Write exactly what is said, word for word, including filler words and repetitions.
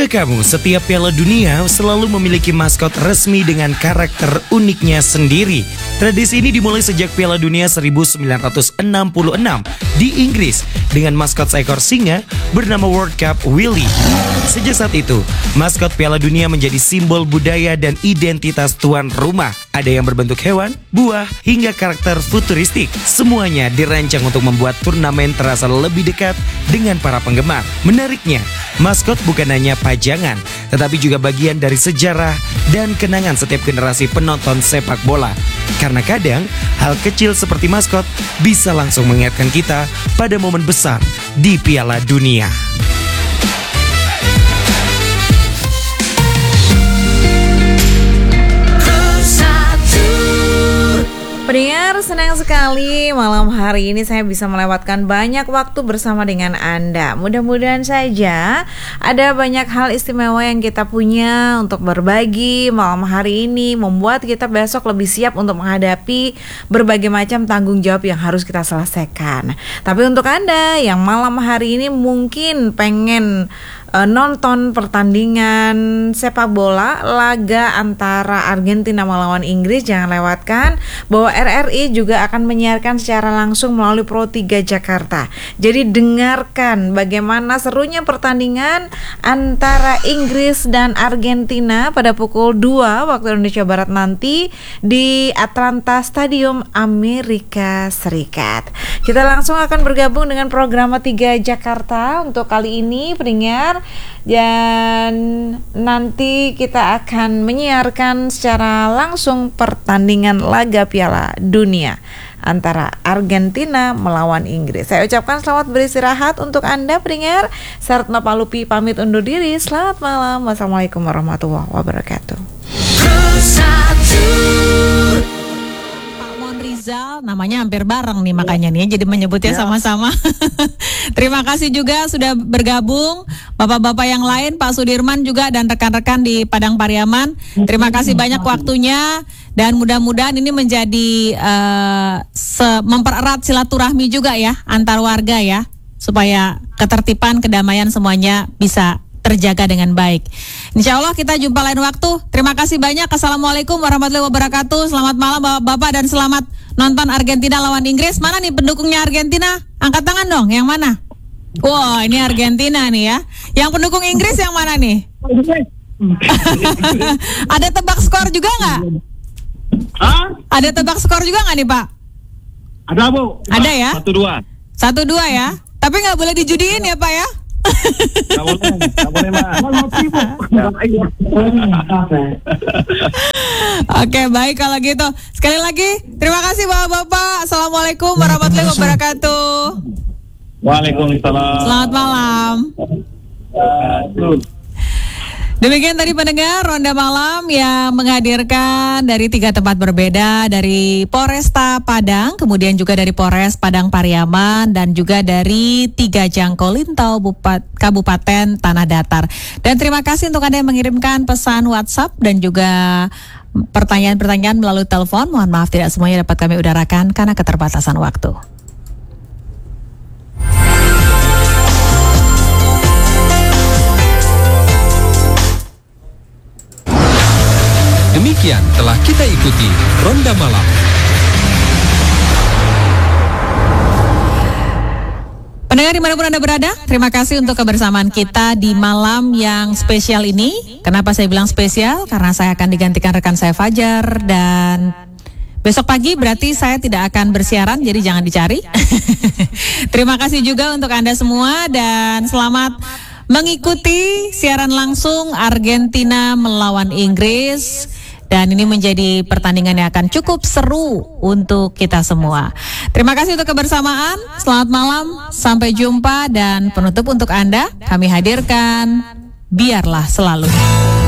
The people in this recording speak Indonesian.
Tahukah kamu, setiap Piala Dunia selalu memiliki maskot resmi dengan karakter uniknya sendiri. Tradisi ini dimulai sejak Piala Dunia seribu sembilan ratus enam puluh enam di Inggris dengan maskot seekor singa bernama World Cup Willy. Sejak saat itu, maskot Piala Dunia menjadi simbol budaya dan identitas tuan rumah. Ada yang berbentuk hewan, buah, hingga karakter futuristik. Semuanya dirancang untuk membuat turnamen terasa lebih dekat dengan para penggemar. Menariknya, maskot bukan hanya pajangan, tetapi juga bagian dari sejarah dan kenangan setiap generasi penonton sepak bola. Karena kadang, hal kecil seperti maskot bisa langsung mengingatkan kita pada momen besar di Piala Dunia. Pendengar, senang sekali malam hari ini saya bisa melewatkan banyak waktu bersama dengan Anda. Mudah-mudahan saja ada banyak hal istimewa yang kita punya untuk berbagi malam hari ini, membuat kita besok lebih siap untuk menghadapi berbagai macam tanggung jawab yang harus kita selesaikan. Tapi untuk Anda yang malam hari ini mungkin pengen nonton pertandingan sepak bola laga antara Argentina melawan Inggris, jangan lewatkan bahwa R R I juga akan menyiarkan secara langsung melalui Pro tiga Jakarta. Jadi dengarkan bagaimana serunya pertandingan antara Inggris dan Argentina pada pukul dua waktu Indonesia Barat nanti di Atlanta Stadium, Amerika Serikat. Kita langsung akan bergabung dengan program tiga Jakarta untuk kali ini, pendengar. Dan nanti kita akan menyiarkan secara langsung pertandingan laga Piala Dunia antara Argentina melawan Inggris. Saya ucapkan selamat beristirahat untuk Anda, pendengar. Saya Retno Palupi pamit undur diri. Selamat malam. Wassalamualaikum warahmatullahi wabarakatuh. Namanya hampir bareng nih makanya nih, jadi menyebutnya ya. Sama-sama. Terima kasih juga sudah bergabung bapak-bapak yang lain, Pak Sudirman juga dan rekan-rekan di Padang Pariaman. Terima kasih banyak waktunya dan mudah-mudahan ini menjadi uh, se- mempererat silaturahmi juga ya antar warga ya, supaya ketertiban, kedamaian semuanya bisa terjaga dengan baik. Insya Allah kita jumpa lain waktu. Terima kasih banyak. Assalamualaikum warahmatullahi wabarakatuh. Selamat malam bapak-bapak dan selamat nonton Argentina lawan Inggris. Mana nih pendukungnya Argentina? Angkat tangan dong. Yang mana? Wah, ini Argentina nih ya. Yang pendukung Inggris yang mana nih? Ada tebak skor juga nggak? Hah? Ada tebak skor juga nggak nih Pak? Ada Bu. Ada ya? Satu dua. Satu dua ya. Tapi nggak boleh dijudiin ya Pak ya? Gak boleh, gak boleh Mas. Oke, baik kalau gitu. Sekali lagi, terima kasih Bapak-bapak. Assalamualaikum warahmatullahi wabarakatuh. Waalaikumsalam. Selamat malam. Demikian tadi pendengar Ronda Malam yang menghadirkan dari tiga tempat berbeda, dari Polresta Padang, kemudian juga dari Polres Padang Pariaman, dan juga dari tiga Jangkau Lintau Bupat, Kabupaten Tanah Datar. Dan terima kasih untuk Anda yang mengirimkan pesan WhatsApp dan juga pertanyaan-pertanyaan melalui telepon. Mohon maaf tidak semuanya dapat kami udarakan karena keterbatasan waktu. Demikian telah kita ikuti Ronda Malam. Pendengar dimanapun Anda berada, terima kasih untuk kebersamaan kita di malam yang spesial ini. Kenapa saya bilang spesial? Karena saya akan digantikan rekan saya Fajar, dan besok pagi berarti saya tidak akan bersiaran, jadi jangan dicari. Terima kasih juga untuk Anda semua dan selamat mengikuti siaran langsung Argentina melawan Inggris. Dan ini menjadi pertandingan yang akan cukup seru untuk kita semua. Terima kasih untuk kebersamaan. Selamat malam, sampai jumpa. Dan penutup untuk Anda, kami hadirkan Biarlah Selalu.